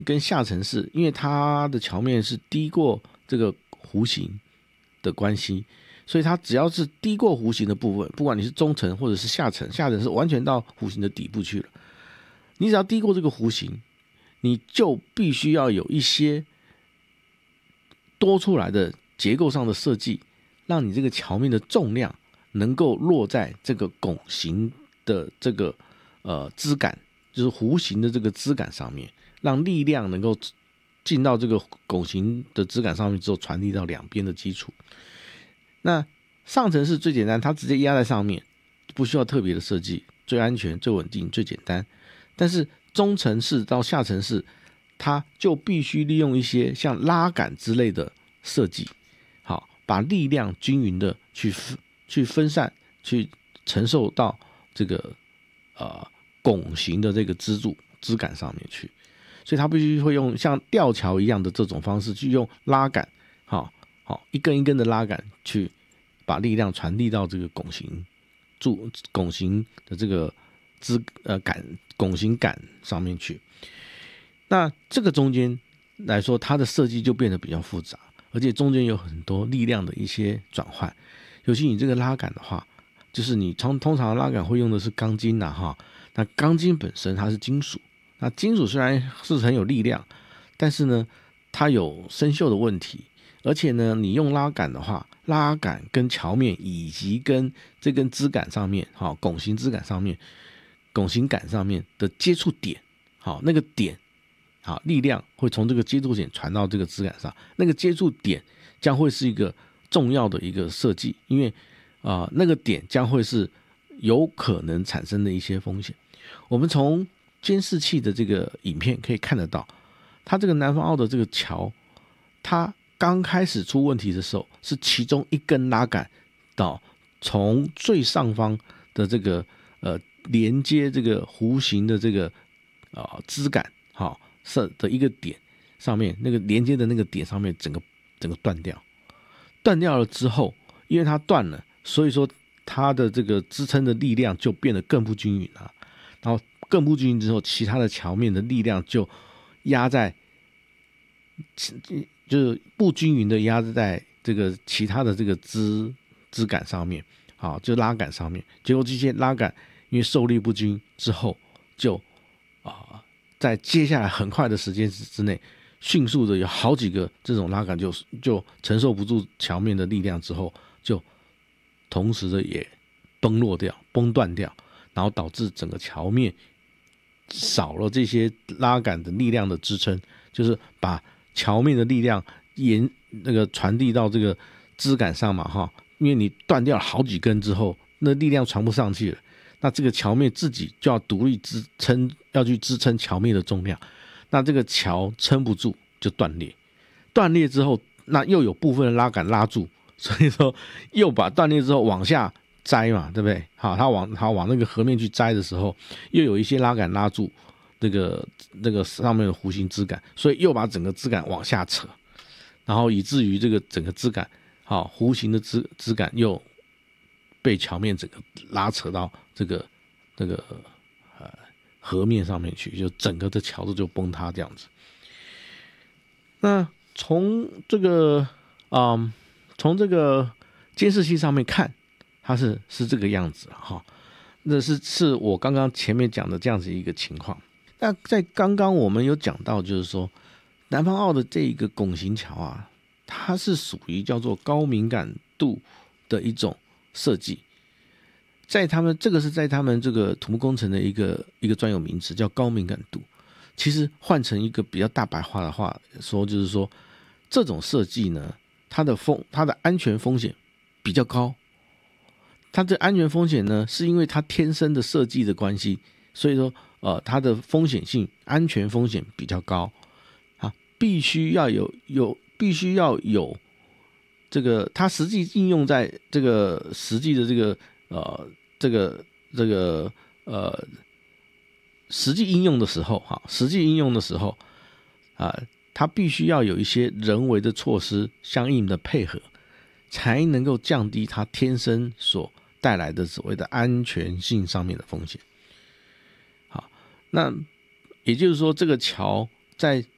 跟下沉式，因为它的桥面是低过这个弧形的关系，所以它只要是低过弧形的部分，不管你是中层或者是下沉，下沉是完全到弧形的底部去了，你只要低过这个弧形，你就必须要有一些多出来的结构上的设计，让你这个桥面的重量能够落在这个拱形的这个支杆，就是弧形的这个支杆上面，让力量能够进到这个拱形的支杆上面之后，传递到两边的基础。那上层是最简单，它直接压在上面，不需要特别的设计，最安全、最稳定、最简单。但是中层式到下层式，它就必须利用一些像拉杆之类的设计，好，把力量均匀的去分散，去承受到这个拱形的这个支杆上面去。所以它必须会用像吊桥一样的这种方式，去用拉杆，好，一根一根的拉杆去把力量传递到这个拱形的这个拱形杆上面去。那这个中间来说，它的设计就变得比较复杂，而且中间有很多力量的一些转换。尤其你这个拉杆的话，就是你通常拉杆会用的是钢筋哈，那钢筋本身它是金属。那金属虽然是很有力量，但是呢，它有生锈的问题，而且呢，你用拉杆的话，拉杆跟桥面以及跟这根支杆上面，拱形支杆上面、拱形杆上面的接触点，那个点，力量会从这个接触点传到这个支杆上，那个接触点将会是一个重要的一个设计，因为那个点将会是有可能产生的一些风险。我们从监视器的这个影片可以看得到，它这个南方澳的这个桥，它刚开始出问题的时候，是其中一根拉杆到从最上方的这个连接这个弧形的这个支杆的一个点上面，那个连接的那个点上面整个断掉了之后，因为它断了，所以说它的这个支撑的力量就变得更不均匀了，然后更不均匀之后，其他的桥面的力量就压在，就是不均匀的压在这个其他的这个支杆上面，就拉杆上面。结果这些拉杆因为受力不均之后，就在接下来很快的时间之内，迅速的有好几个这种拉杆就承受不住桥面的力量之后，就同时的也崩断掉，然后导致整个桥面少了这些拉杆的力量的支撑，就是把桥面的力量那个传递到这个支杆上嘛因为你断掉了好几根之后，那力量传不上去了，那这个桥面自己就要独立要去支撑桥面的重量，那这个桥撑不住就断裂之后，那又有部分的拉杆拉住，所以说又把断裂之后往下摘嘛，对不对？它往那个河面去摘的时候，又有一些拉杆拉住那个上面的弧形支杆，所以又把整个支杆往下扯，然后以至于这个整个支杆弧形的支杆又被桥面整个拉扯到这个河面上面去，就整个的桥就崩塌这样子。那从这个监视器上面看，它是这个样子那是我刚刚前面讲的这样子一个情况。那在刚刚我们有讲到，就是说南方澳的这一个拱形桥它是属于叫做高敏感度的一种设计，这个是在他们这个土木工程的一个专有名词，叫高敏感度。其实换成一个比较大白话的话说，就是说这种设计呢，它的安全风险比较高。它的安全风险呢，是因为它天生的设计的关系，所以说它的安全风险比较高必须要有这个它实际应用在这个实际的实际应用的时候它必须要有一些人为的措施相应的配合，才能够降低它天生所带来的所谓的安全性上面的风险。好，那也就是说，这个桥在